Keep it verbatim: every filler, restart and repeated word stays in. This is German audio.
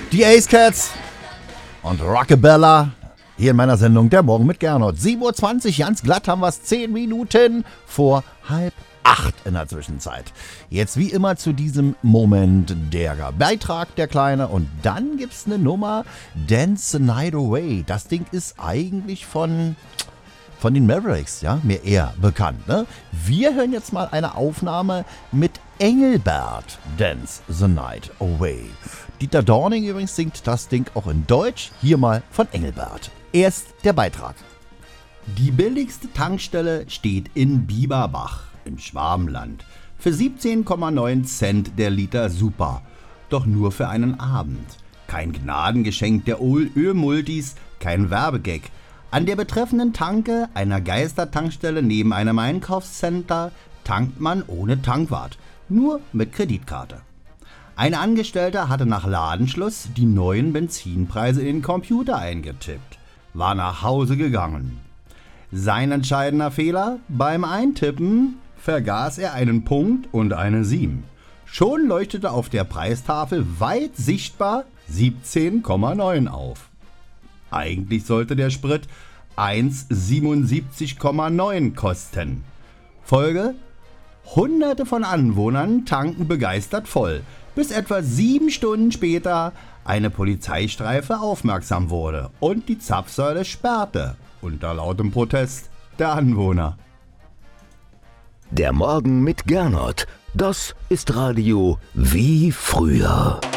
Die Ace Cats und Rockabella hier in meiner Sendung Der Morgen mit Gernot. sieben Uhr zwanzig, ganz glatt haben wir es, zehn Minuten vor halb acht in der Zwischenzeit. Jetzt wie immer zu diesem Moment der Beitrag, der Kleine. Und dann gibt's eine Nummer, Dance the Night Away. Das Ding ist eigentlich von... Von den Mavericks, ja, mir eher bekannt, ne? Wir hören jetzt mal eine Aufnahme mit Engelbert, Dance the Night Away. Dieter Dorning übrigens singt das Ding auch in Deutsch, hier mal von Engelbert. Erst der Beitrag. Die billigste Tankstelle steht in Bieberbach im Schwabenland für siebzehn Komma neun Cent der Liter Super, doch nur für einen Abend. Kein Gnadengeschenk der Ölmultis, kein Werbegag. An der betreffenden Tanke einer Geistertankstelle neben einem Einkaufscenter tankt man ohne Tankwart, nur mit Kreditkarte. Ein Angestellter hatte nach Ladenschluss die neuen Benzinpreise in den Computer eingetippt, war nach Hause gegangen. Sein entscheidender Fehler: beim Eintippen vergaß er einen Punkt und eine sieben. Schon leuchtete auf der Preistafel weit sichtbar siebzehn Komma neun auf. Eigentlich sollte der Sprit eins Komma siebenundsiebzig Komma neun kosten. Folge: Hunderte von Anwohnern tanken begeistert voll, bis etwa sieben Stunden später eine Polizeistreife aufmerksam wurde und die Zapfsäule sperrte, unter lautem Protest der Anwohner. Der Morgen mit Gernot, das ist Radio wie früher.